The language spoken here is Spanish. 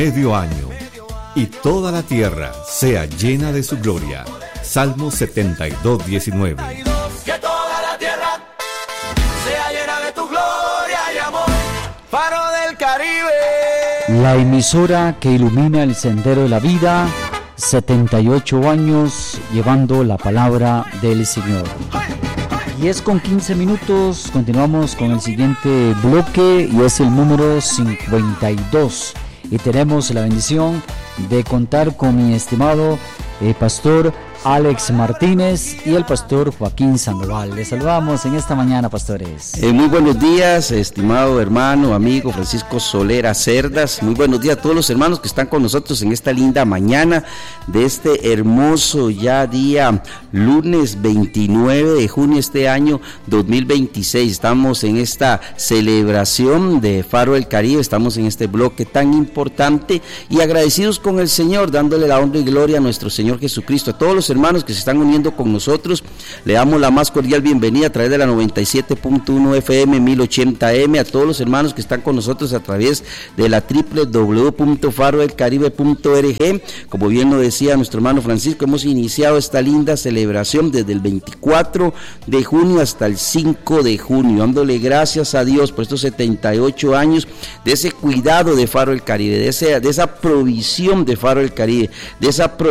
Medio año, y toda la tierra sea llena de su gloria. Salmo 72:19. Que toda la tierra sea llena de tu gloria y amor. Faro del Caribe. La emisora que ilumina el sendero de la vida, 78 años llevando la palabra del Señor. Y es con 15 minutos, continuamos con el siguiente bloque y es el número 52. Y tenemos la bendición de contar con mi estimado pastor Alex Martínez y el pastor Joaquín Sandoval. Les saludamos en esta mañana, pastores. Muy buenos días, estimado hermano, amigo Francisco Solera Cerdas. Muy buenos días a todos los hermanos que están con nosotros en esta linda mañana de este hermoso ya día lunes 29 de junio este año 2026. Estamos en esta celebración de Faro del Caribe, estamos en este bloque tan importante y agradecidos con el Señor, dándole la honra y gloria a nuestro Señor Jesucristo. A todos los hermanos que se están uniendo con nosotros, le damos la más cordial bienvenida a través de la 97.1 FM 1080M, a todos los hermanos que están con nosotros a través de la www.farodelcaribe.org. Como bien lo decía nuestro hermano Francisco, hemos iniciado esta linda celebración desde el 24 de junio hasta el 5 de junio, dándole gracias a Dios por estos 78 años de ese cuidado de Faro del Caribe, de esa provisión de Faro del Caribe, de esa